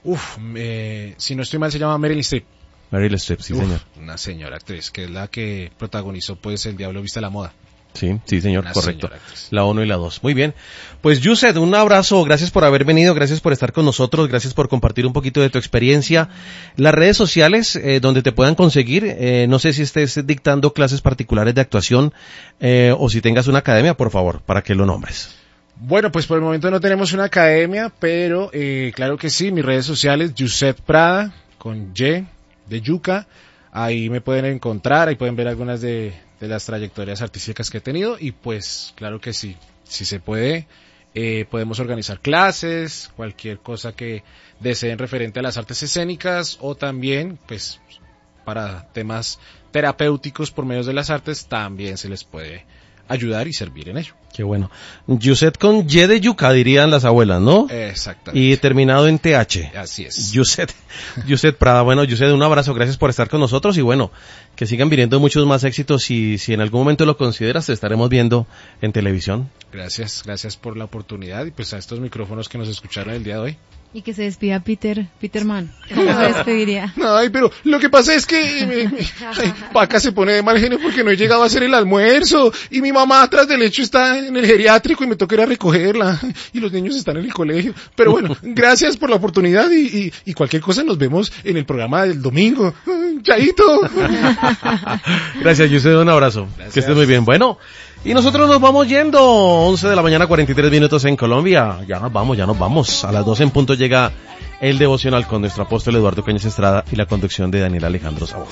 Si no estoy mal se llama Meryl Streep. Meryl Streep, sí, señor. Una señora actriz, que es la que protagonizó pues El Diablo Viste a la Moda. Sí, señor, Una correcto. señora actriz. La 1 y la 2. Muy bien. Pues, Yusef, un abrazo. Gracias por haber venido. Gracias por estar con nosotros. Gracias por compartir un poquito de tu experiencia. Las redes sociales, donde te puedan conseguir. No sé si estés dictando clases particulares de actuación, o si tengas una academia, por favor, para que lo nombres. Bueno, pues por el momento no tenemos una academia, pero claro que sí, mis redes sociales, Yusef Prada, con Y, de yuca, ahí me pueden encontrar, ahí pueden ver algunas de las trayectorias artísticas que he tenido, y pues claro que sí, si se puede, podemos organizar clases, cualquier cosa que deseen referente a las artes escénicas, o también, pues, para temas terapéuticos por medio de las artes, también se les puede ayudar y servir en ello. Qué bueno. Yusef con Y de yuca, dirían las abuelas, ¿no? Exactamente. Y terminado en TH. Así es. Yusef Prada. Bueno, Yusef, un abrazo, gracias por estar con nosotros y bueno, que sigan viniendo muchos más éxitos y si en algún momento lo consideras, te estaremos viendo en televisión. Gracias por la oportunidad y pues a estos micrófonos que nos escucharon el día de hoy. Y que se despida Peterman. ¿Cómo se despediría? Ay, pero lo que pasa es que Paca se pone de mal genio porque no he llegado a hacer el almuerzo y mi mamá atrás del hecho está en el geriátrico y me toca ir a recogerla y los niños están en el colegio. Pero bueno, gracias por la oportunidad y cualquier cosa nos vemos en el programa del domingo. Chaito. Gracias, Yusef, un abrazo. Gracias. Que estés muy bien. Bueno, y nosotros nos vamos yendo. 11 de la mañana, 43 minutos en Colombia. Ya nos vamos. A las 12 en punto llega el devocional con nuestro apóstol Eduardo Cañas Estrada y la conducción de Daniel Alejandro Saborio.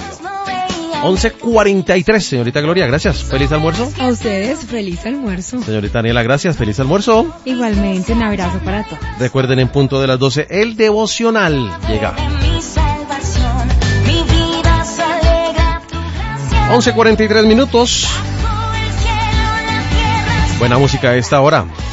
11:43, señorita Gloria, gracias. Feliz almuerzo. A ustedes, feliz almuerzo. Señorita Daniela, gracias. Feliz almuerzo. Igualmente, un abrazo para todos. Recuerden, en punto de las 12, el devocional llega. 11:43 minutos. Buena música a esta hora.